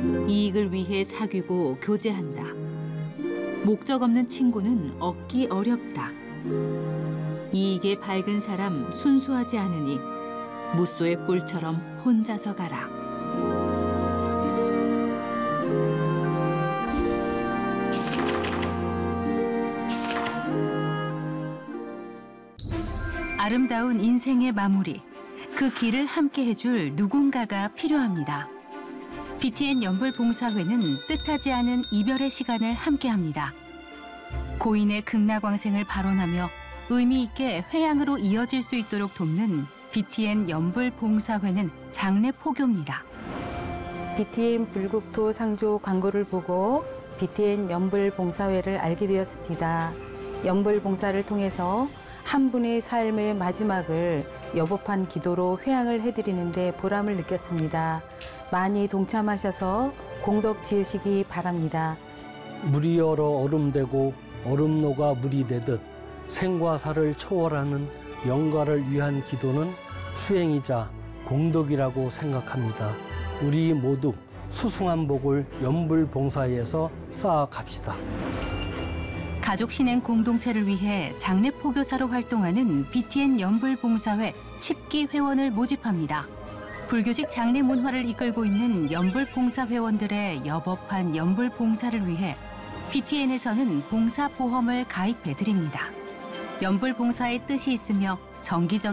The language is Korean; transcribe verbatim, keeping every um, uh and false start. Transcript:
이익을 위해 사귀고 교제한다. 목적 없는 친구는 얻기 어렵다. 이익에 밝은 사람 순수하지 않으니 무소의 뿔처럼 혼자서 가라. 아름다운 인생의 마무리. 그 길을 함께 해줄 누군가가 필요합니다. 비티엔 연불봉사회는 뜻하지 않은 이별의 시간을 함께합니다. 고인의 극락광생을 발원하며 의미 있게 회양으로 이어질 수 있도록 돕는 비티엔 연불봉사회는 장례포교입니다. 비티엔 불국토 상조 광고를 보고 비티엔 연불봉사회를 알게 되었습니다. 연불봉사를 통해서 한 분의 삶의 마지막을 여법한 기도로 회양을 해드리는데 보람을 느꼈습니다. 많이 동참하셔서 공덕 지으시기 바랍니다. 물이 얼어 얼음 되고 얼음 녹아 물이 되듯 생과 사를 초월하는 영가를 위한 기도는 수행이자 공덕이라고 생각합니다. 우리 모두 수승한 복을 연불봉사회에서 쌓아갑시다. 가족 신행 공동체를 위해 장례포교사로 활동하는 비티엔 연불봉사회 십 기 회원을 모집합니다. 불교식 장례 문화를 이끌고 있는 연불봉사 회원들의 여법한 연불봉사를 위해 비티엔에서는 봉사보험을 가입해드립니다. 연불봉사의 뜻이 있으며 정기적